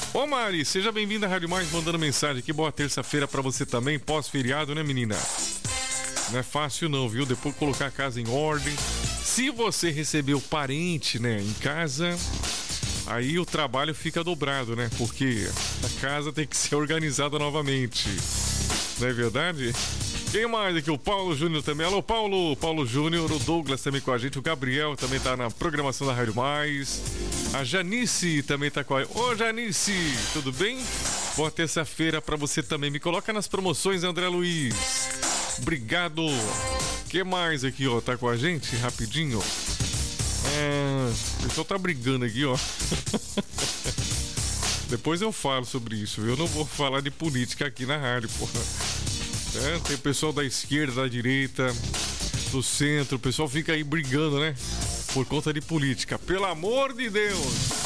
Ô Mari, seja bem-vinda à Rádio Mais, mandando mensagem aqui. Boa terça-feira pra você também, pós-feriado, né, menina? Não é fácil não, viu? Depois colocar a casa em ordem. Se você recebeu parente, né, em casa, aí o trabalho fica dobrado, né? Porque a casa tem que ser organizada novamente. Não é verdade? Quem mais aqui? O Paulo Júnior também. Alô, Paulo! Paulo Júnior, o Douglas também com a gente. O Gabriel também tá na programação da Rádio Mais. A Janice também tá com a... Ô, Janice! Tudo bem? Boa terça-feira pra você também. Me coloca nas promoções, André Luiz. Obrigado. Que mais aqui, ó? Tá com a gente? Rapidinho. O pessoal tá brigando aqui, ó. Depois eu falo sobre isso, viu? Eu não vou falar de política aqui na rádio, porra. Tem o pessoal da esquerda, da direita, do centro. O pessoal fica aí brigando, né? Por conta de política. Pelo amor de Deus!